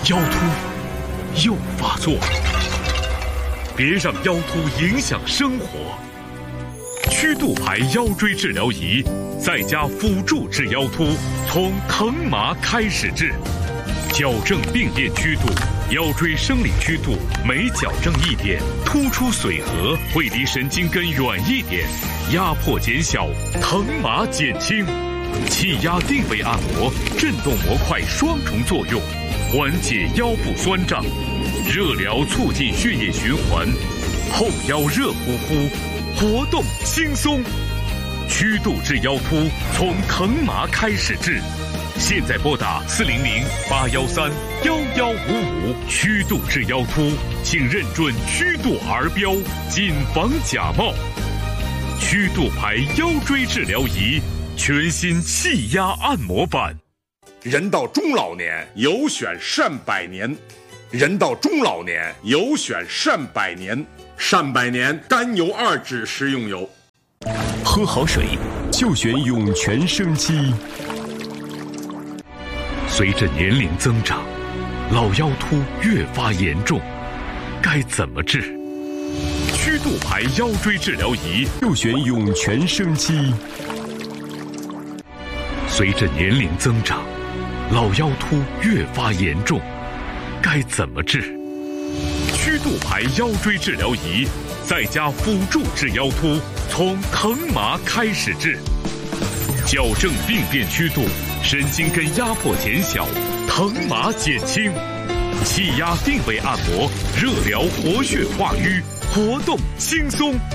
腰突又发作了，别让腰突影响生活。曲度牌腰椎治疗仪在家辅助治腰突，从疼麻开始治，矫正病变曲度。腰椎生理曲度每矫正一点，突出髓核会离神经根远一点，压迫减小，疼麻减轻。气压定位按摩，震动模块双重作用，缓解腰部酸胀，热疗促进血液循环，后腰热乎乎，活动轻松。曲度治腰突，从疼麻开始治。现在拨打400-813-1155，曲度治腰突，请认准曲度儿标，谨防假冒。曲度牌腰椎治疗仪，全新气压按摩版。 人到中老年，有选善百年。人到中老年，有选善百年。善百年甘油2酯食用油。 喝好水就选涌泉生机。 随着年龄增长，老腰突越发严重，该怎么治？曲度牌腰椎治疗仪就选涌泉生机。 随着年龄增长，老腰突越发严重，该怎么治？曲度牌腰椎治疗仪在家辅助治腰突，从疼麻开始治，矫正病变曲度，神经根压迫减小，疼麻减轻。气压定位按摩，热疗活血化瘀，活动轻松。